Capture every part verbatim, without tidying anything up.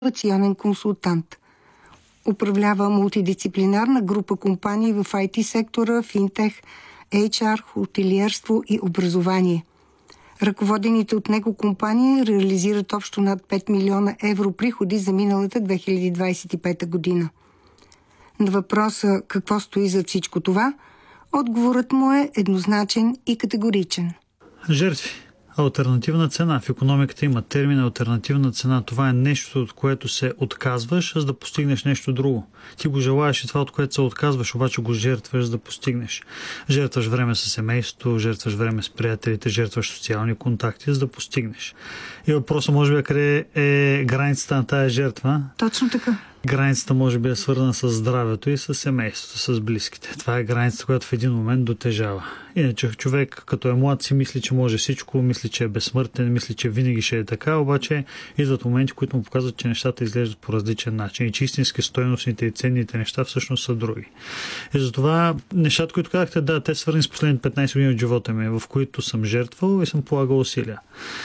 инновационен консултант. Управлява мултидисциплинарна група компании в ай ти сектора, финтех, ейч ар, хотелиерство и образование. Ръководените от него компании реализират общо над пет милиона евро приходи за миналата две хиляди двадесет и пета година. На въпроса какво стои за всичко това, отговорът му е еднозначен и категоричен. Жертви. Алтернативна цена. В икономиката има термин алтернативна цена. Това е нещо, от което се отказваш, за да постигнеш нещо друго. Ти го желаеш и това, от което се отказваш, обаче го жертваш, за да постигнеш. Жертваш време с семейството, жертваш време с приятелите, жертваш социални контакти, за да постигнеш. И въпросът може би е къде е границата на тая жертва. Точно така. Границата може би е свързана с здравето и с семейството, с близките. Това е границата, която в един момент дотежава. Иначе човек, като е млад, си мисли, че може всичко, мисли, че е безсмъртен, мисли, че винаги ще е така, обаче идват моменти, които му показват, че нещата изглеждат по различен начин и че истински стойностните и ценните неща всъщност са други. И затова нещата, които казахте, да, те са свързани с последните петнадесет години от живота ми, в които съм жертвал и съм полагал усилия.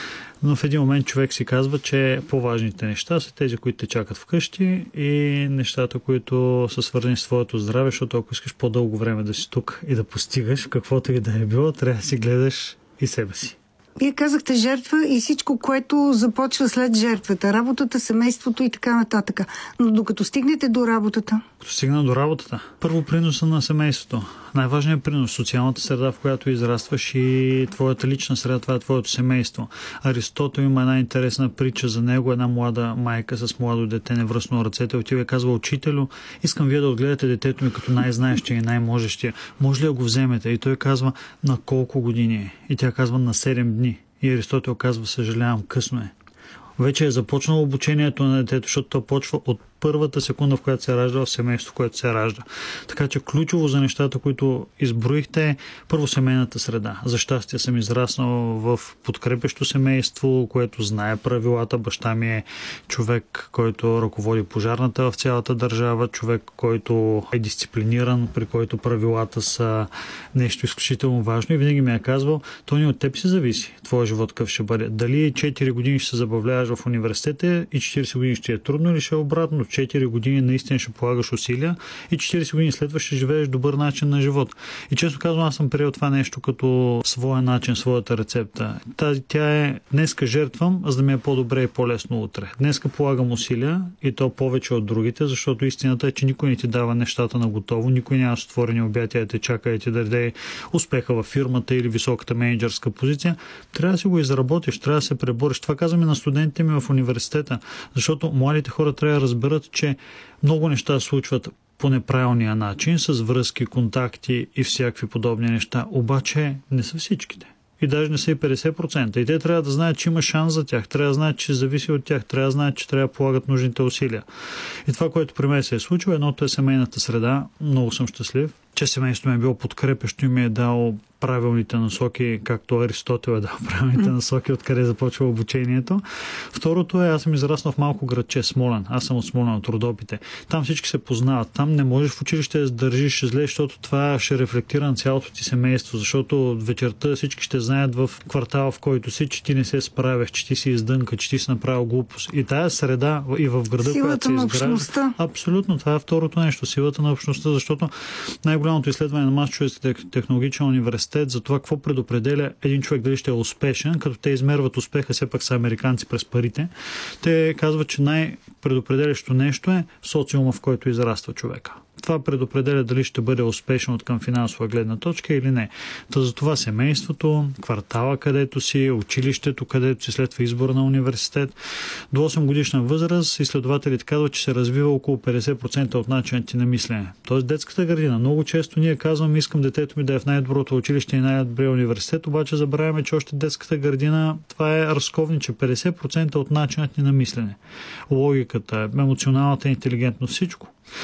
Но в един момент човек си казва, че по-важните неща са тези, които те чакат вкъщи и нещата, които са свързани с твоето здраве, защото ако искаш по-дълго време да си тук и да постигаш каквото и да е било, трябва да си гледаш и себе си. Вие казахте жертва и всичко, което започва след жертвата. Работата, семейството и така нататък. Но докато стигнете до работата? Като стигна до работата. Първо приноса на семейството. Най-важният принос – социалната среда, в която израстваш и твоята лична среда, това е твоето семейство. Аристотел има една интересна притча за него. Една млада майка с младо дете невръстно ръцете отива и казва: учителю, искам вие да отгледате детето ми като най-знаещия и най-можещия. Може ли да го вземете? И той казва: на колко години е? И тя казва: на седем дни. И Аристотел казва: съжалявам, късно е. Вече е започнало обучението на детето, защото то почва от първата секунда, в която се ражда, в семейство, в което се ражда. Така че ключово за нещата, които изброихте, е първо семейната среда. За щастие съм израснал в подкрепещо семейство, което знае правилата. Баща ми е човек, който ръководи пожарната в цялата държава, човек, който е дисциплиниран, при който правилата са нещо изключително важно и винаги ми е казвал: то ни от теб си зависи твоя живот какъв ще бъде. Дали четири години ще се забавляваш в университета и четиридесет години ще е трудно, или ще е обратно. четири години наистина ще полагаш усилия и четиридесет години след това ще живееш добър начин на живот. И често казвам, аз съм приел това нещо като своя начин, своята рецепта. Тази, тя е: днеска жертвам, за да ми е по-добре и по-лесно утре. Днеска полагам усилия и то повече от другите, защото истината е, че никой не ти дава нещата на готово, никой няма с отворени обятия да те чака и ти да даде успеха във фирмата или високата менеджерска позиция. Трябва да си го изработиш, трябва да се пребориш. Това казваме на студентите ми в университета, защото младите хора трябва да разберат, че много неща случват по неправилния начин, с връзки, контакти и всякакви подобни неща. Обаче не са всичките. И даже не са и петдесет процента. И те трябва да знаят, че има шанс за тях. Трябва да знаят, че зависи от тях. Трябва да знаят, че трябва да полагат нужните усилия. И това, което при мен се е случило, едното е семейната среда. Много съм щастлив, че семейството ми е било подкрепещо и ми е дало правилните насоки, както Аристотел е дал правилните насоки, откъде започва обучението. Второто е, аз съм израснал в малко градче Смолян. Аз съм от Смолян, от Родопите. Там всички се познават. Там не можеш в училище да държиш зле, защото това ще рефлектира на цялото ти семейство, защото вечерта всички ще знаят в квартала, в който си, че ти не се справяш, че ти си издънка, че ти си направил глупост. И тая среда и в града, силата която се изгражда. Абсолютно, това е второто нещо. Силата на общността, защото най-голямото изследване на Масачузетския технологичен университет за това какво предопределя един човек дали ще е успешен, като те измерват успеха, все пак са американци през парите. Те казват, че най-предопределящо нещо е социума, в който израства човека. Това предопределя дали ще бъде успешен от към финансова гледна точка или не. Та за това семейството, квартала, където си, училището, където си, след това избора на университет. До осем годишна възраст изследователите казват, че се развива около петдесет процента от начинът ти на мислене. Тоест детската градина. Много често ние казваме: искам детето ми да е в най-доброто училище и най-добрия университет, обаче забравяме, че още детската градина, това е разковниче. петдесет процента от начинът ни на мислене. Логиката, емоционалната интелигентност, всичко.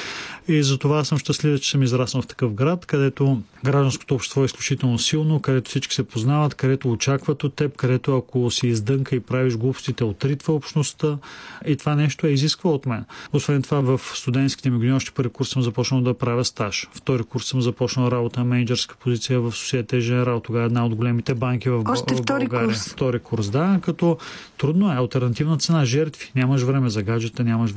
И затова съм щастлив, че съм израснал в такъв град, където гражданското общество е изключително силно, където всички се познават, където очакват от теб, където ако си издънка и правиш глупостите, отритва общността. И това нещо е изисква от мен. Освен това, в студентските ми години още първи курс съм започнал да правя стаж. Втори курс съм започнал работа на менеджерска позиция в Société Générale, тогава една от големите банки в, още в втори България. Курс. Втори курс, да, като трудно е, алтернативна цена, жертви. Нямаш време за гаджета, нямаш